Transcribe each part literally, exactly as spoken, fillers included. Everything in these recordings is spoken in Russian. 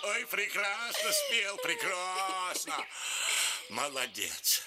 Ой, прекрасно спел, прекрасно. Молодец.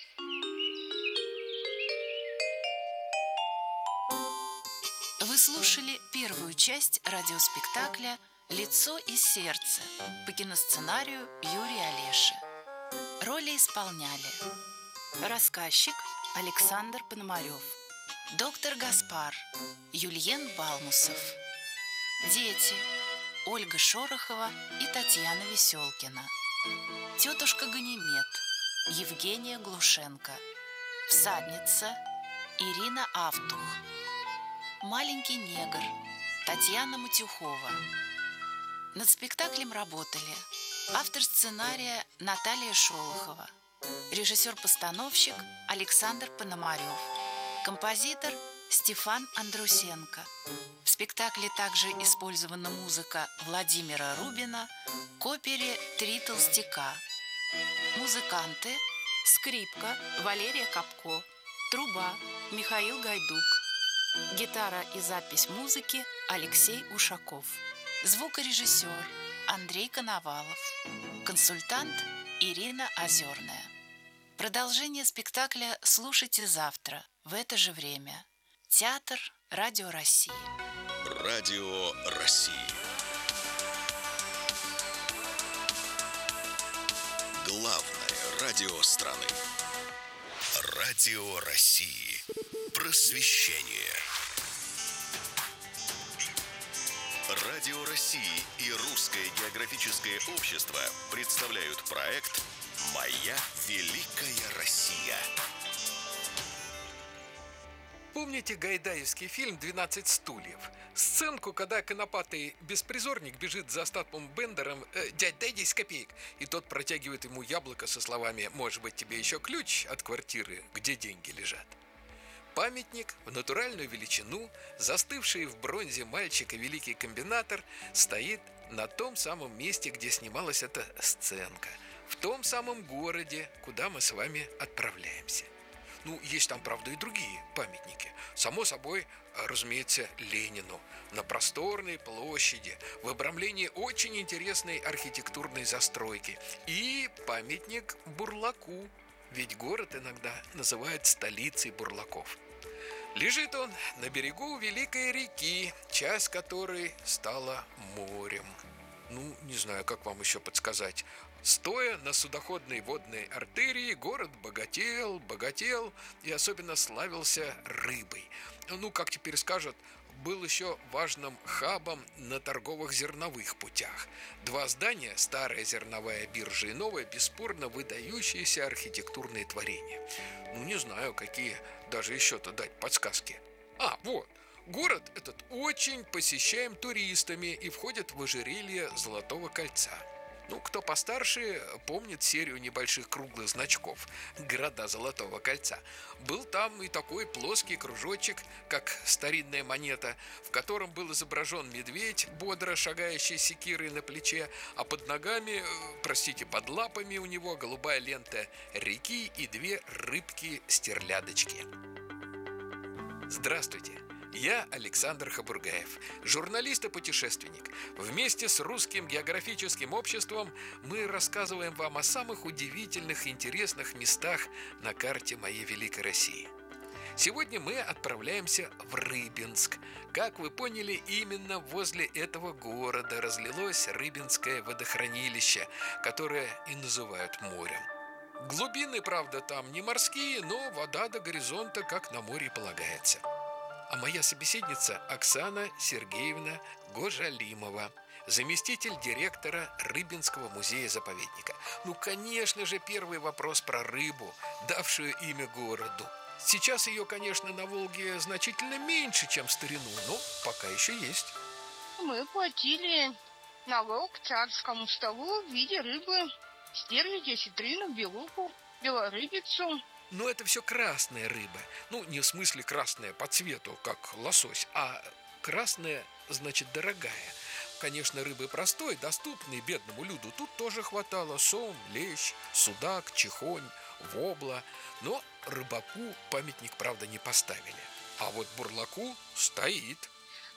Вы слушали первую часть радиоспектакля «Лицо и сердце» по киносценарию Юрия Олеши. Роли исполняли рассказчик Александр Пономарев, доктор Гаспар Юльен Балмусов, дети Ольга Шорохова и Татьяна Веселкина, тетушка Ганимед Евгения Глушенко, всадница Ирина Автух, маленький негр Татьяна Матюхова. Над спектаклем работали автор сценария Наталья Шолохова, режиссер-постановщик Александр Пономарев, композитор Стефан Андрусенко. В спектакле также использована музыка Владимира Рубина к опере «Три толстяка». Музыканты: скрипка Валерия Капко, труба Михаил Гайдук, гитара и запись музыки Алексей Ушаков, звукорежиссер Андрей Коновалов, консультант Ирина Озерная. Продолжение спектакля слушайте завтра в это же время. Театр Радио России. Радио России. Главное радио страны. Радио России. Просвещение. Радио России и Русское географическое общество представляют проект «Моя великая Россия». Помните гайдаевский фильм «двенадцать стульев»? Сценку, когда конопатый беспризорник бежит за Остапом Бендером: э, «Дядь, дай десять копеек». И тот протягивает ему яблоко со словами: «Может быть, тебе еще ключ от квартиры, где деньги лежат». Памятник в натуральную величину, застывший в бронзе мальчик и великий комбинатор, стоит на том самом месте, где снималась эта сценка, в том самом городе, куда мы с вами отправляемся. Ну, есть там, правда, и другие памятники. Само собой, разумеется, Ленину на просторной площади в обрамлении очень интересной архитектурной застройки. И памятник Бурлаку, ведь город иногда называют столицей бурлаков. Лежит он на берегу великой реки, часть которой стала морем. Ну, не знаю, как вам еще подсказать. Стоя на судоходной водной артерии, город богател, богател и особенно славился рыбой. Ну, как теперь скажут, был еще важным хабом на торговых зерновых путях. Два здания, старая зерновая биржа и новая, бесспорно выдающиеся архитектурные творения. Ну, не знаю, какие даже еще-то дать подсказки. А, вот, город этот очень посещаем туристами и входит в ожерелье Золотого кольца. Ну, кто постарше, помнит серию небольших круглых значков «Города Золотого кольца». Был там и такой плоский кружочек, как старинная монета, в котором был изображен медведь, бодро шагающий с секирой на плече, а под ногами, простите, под лапами у него голубая лента реки и две рыбки-стерлядочки. Здравствуйте! Я Александр Хабургаев, журналист и путешественник. Вместе с Русским географическим обществом мы рассказываем вам о самых удивительных и интересных местах на карте моей великой России. Сегодня мы отправляемся в Рыбинск. Как вы поняли, именно возле этого города разлилось Рыбинское водохранилище, которое и называют морем. Глубины, правда, там не морские, но вода до горизонта, как на море полагается. А моя собеседница Оксана Сергеевна Гожалимова, заместитель директора Рыбинского музея-заповедника. Ну, конечно же, первый вопрос про рыбу, давшую имя городу. Сейчас ее, конечно, на Волге значительно меньше, чем в старину, но пока еще есть. Мы платили налог царскому столу в виде рыбы: стерлядь, осетрину, белуху, белорыбицу. Но это все красная рыба. Ну, не в смысле красная по цвету, как лосось, а красная, значит, дорогая. Конечно, рыбы простой, доступной бедному люду тут тоже хватало: сом, лещ, судак, чехонь, вобла. Но рыбаку памятник, правда, не поставили. А вот бурлаку стоит.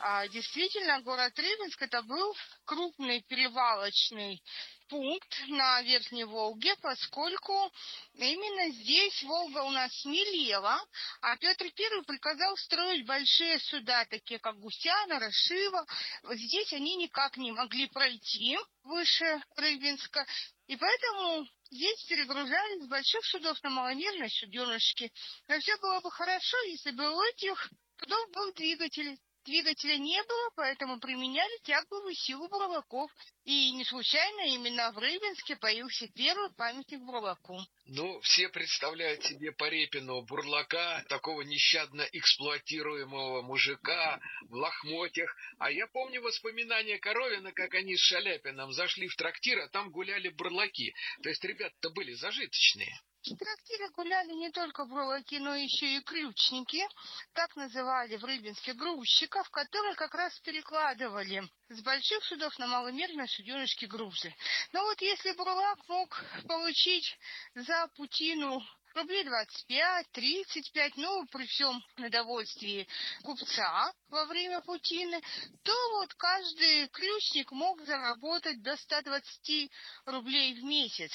А действительно, город Рыбинск это был крупный перевалочный пункт на Верхней Волге, поскольку именно здесь Волга у нас мелела, а Петр Первый приказал строить большие суда, такие как Гусяна, Рашива. Вот здесь они никак не могли пройти выше Рыбинска, и поэтому здесь перегружались с больших судов на маломерные суденышки. Но все было бы хорошо, если бы у этих судов был двигатель. Двигателя не было, поэтому применяли тяговую силу бурлаков. И не случайно именно в Рыбинске появился первый памятник бурлаку. Ну, все представляют себе по Репину бурлака, такого нещадно эксплуатируемого мужика в лохмотьях. А я помню воспоминания Коровина, как они с Шаляпиным зашли в трактир, а там гуляли бурлаки. То есть ребята-то были зажиточные. В трактире гуляли не только бурлаки, но еще и ключники. Так называли в Рыбинске грузчиков, которые как раз перекладывали с больших судов на маломерные суденышки грузы. Но вот если бурлак мог получить за путину рублей двадцать пять, тридцать пять, ну, при всем удовольствии купца во время путины, то вот каждый ключник мог заработать до ста двадцати рублей в месяц.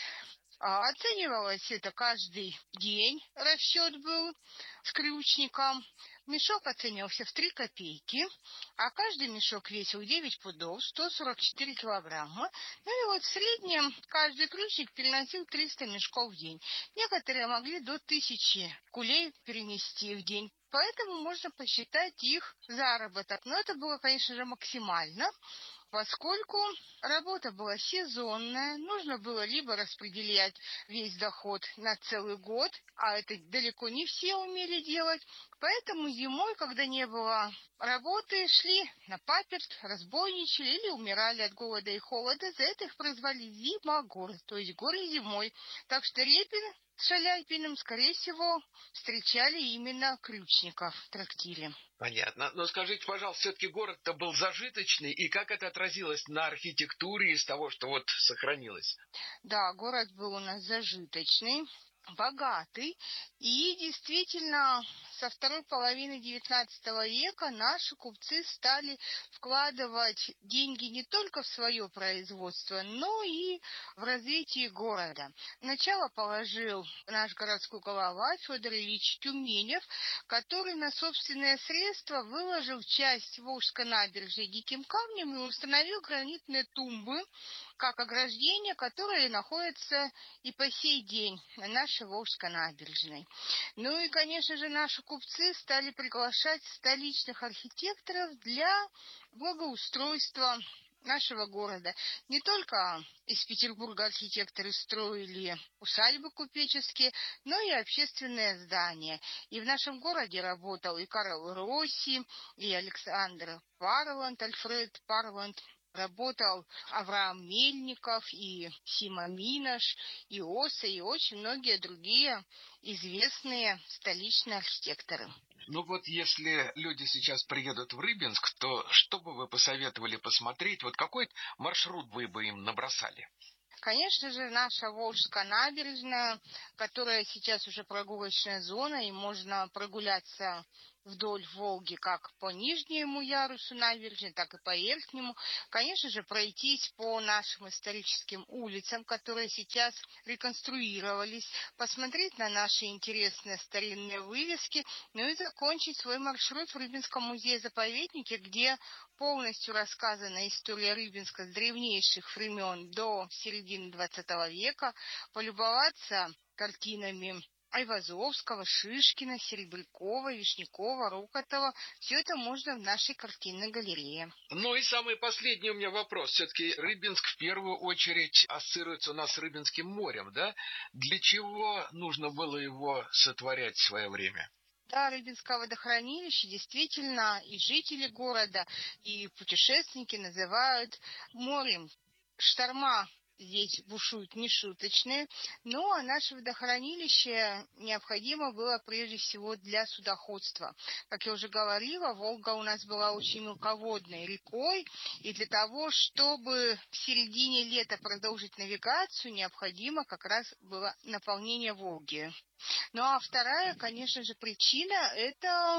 А оценивалось это каждый день, расчет был с ключником. Мешок оценивался в три копейки, а каждый мешок весил девять пудов, сто сорок четыре килограмма. Ну и вот в среднем каждый ключник переносил триста мешков в день. Некоторые могли до тысячи кулей перенести в день. Поэтому можно посчитать их заработок. Но это было, конечно же, максимально, поскольку работа была сезонная, нужно было либо распределять весь доход на целый год, а это далеко не все умели делать, поэтому зимой, когда не было работы, шли на паперт, разбойничали или умирали от голода и холода, за это их прозвали зимогоры, то есть горы зимой. Так что Репин с Шаляпиным, скорее всего, встречали именно ключников в трактире. Понятно. Но скажите, пожалуйста, все-таки город-то был зажиточный, и как это отразилось на архитектуре из того, что вот сохранилось? Да, город был у нас зажиточный, богатый, и действительно со второй половины девятнадцатого века наши купцы стали вкладывать деньги не только в свое производство, но и в развитие города. Начало положил наш городской глава Федор Ильич Тюменев, который на собственные средства выложил часть Волжской набережной диким камнем и установил гранитные тумбы как ограждение, которые находятся и по сей день на нашей Волжской набережной. Ну и, конечно же, наши купцы стали приглашать столичных архитекторов для благоустройства нашего города. Не только из Петербурга архитекторы строили усадьбы купеческие, но и общественные здания. И в нашем городе работал и Карл Росси, и Александр Парланд, Альфред Парланд. Работал Авраам Мельников, и Сима Минаш, и Оса, и очень многие другие известные столичные архитекторы. Ну вот если люди сейчас приедут в Рыбинск, то что бы вы посоветовали посмотреть? Вот какой маршрут вы бы им набросали? Конечно же, наша Волжская набережная, которая сейчас уже прогулочная зона, и можно прогуляться вдоль Волги как по нижнему ярусу набережной, так и по верхнему. Конечно же, пройтись по нашим историческим улицам, которые сейчас реконструировались, посмотреть на наши интересные старинные вывески, ну и закончить свой маршрут в Рыбинском музее-заповеднике, где полностью рассказана история Рыбинска с древнейших времен до середины двадцатого века, полюбоваться картинами Айвазовского, Шишкина, Серебрякова, Вишнякова, Рокотова. Все это можно в нашей картинной галерее. Ну и самый последний у меня вопрос. Все-таки Рыбинск в первую очередь ассоциируется у нас с Рыбинским морем, да? Для чего нужно было его сотворять в свое время? Да, Рыбинское водохранилище действительно и жители города, и путешественники называют морем. Шторма здесь бушуют нешуточные, ну а наше водохранилище необходимо было прежде всего для судоходства. Как я уже говорила, Волга у нас была очень мелководной рекой, и для того, чтобы в середине лета продолжить навигацию, необходимо как раз было наполнение Волги. Ну а вторая, конечно же, причина – это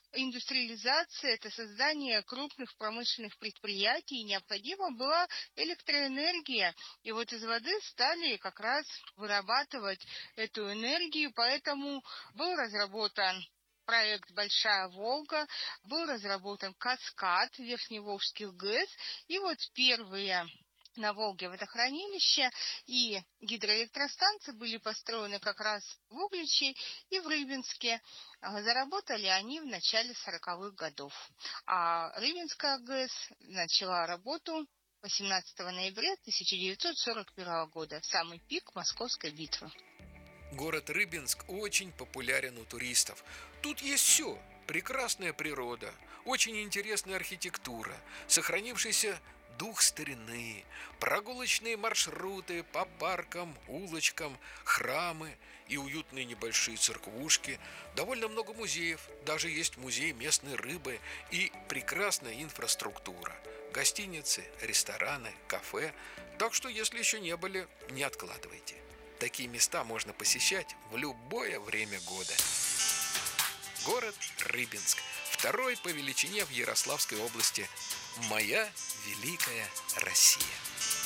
индустриализация, это создание крупных промышленных предприятий, и необходима была электроэнергия. И вот из воды стали как раз вырабатывать эту энергию, поэтому был разработан проект «Большая Волга», был разработан «Каскад» Верхневолжских ГЭС, и вот первые на Волге водохранилища и гидроэлектростанции были построены как раз в Угличе и в Рыбинске. Заработали они в начале сороковых годов. А Рыбинская ГЭС начала работу восемнадцатого ноября тысяча девятьсот сорок первого года, в самый пик Московской битвы. Город Рыбинск очень популярен у туристов. Тут есть все. Прекрасная природа, очень интересная архитектура, сохранившийся дух старины, прогулочные маршруты по паркам, улочкам, храмы и уютные небольшие церквушки, довольно много музеев, даже есть музей местной рыбы и прекрасная инфраструктура, гостиницы, рестораны, кафе. Так что, если еще не были, не откладывайте. Такие места можно посещать в любое время года. Город Рыбинск, второй по величине в Ярославской области. Моя великая Россия.